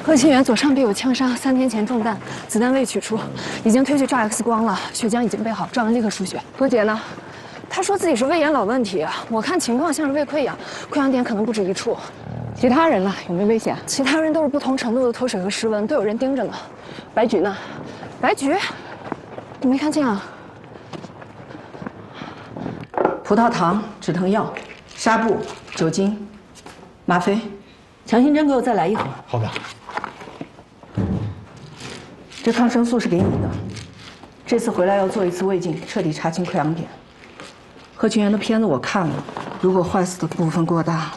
何清源左上臂有枪伤，3天前中弹，子弹未取出，已经推去照 X 光了，血浆已经备好，照完立刻输血。罗杰呢？他说自己是胃炎老问题，我看情况像是胃溃疡，溃疡点可能不止一处。其他人呢？有没有危险？其他人都是不同程度的脱水和失温，都有人盯着呢。白菊呢？白菊，你没看见啊？ 葡萄糖、止疼药、纱布、酒精、吗啡，强心针给我再来1盒。 好的。 这抗生素是给你的，这次回来要做一次胃镜，彻底查清溃疡点。何清源的片子我看了，如果坏死的部分过大，